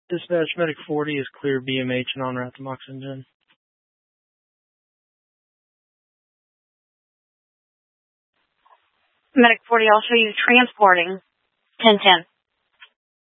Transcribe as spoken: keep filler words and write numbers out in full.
Dispatch, Medic forty is clear B M H and en route to Moxington. Medic forty, I'll show you transporting ten ten.